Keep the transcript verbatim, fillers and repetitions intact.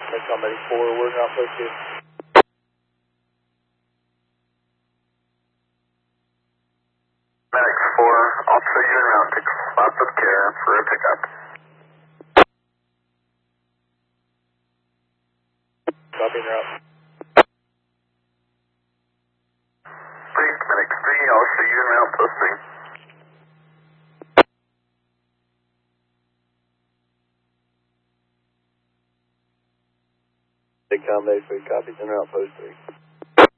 Combat four, we're not posted. Medic four, officer unit route to lots of care for a pickup. Copy route. Three, medic three, officer unit route posting. Big Combat three, copies en route post three.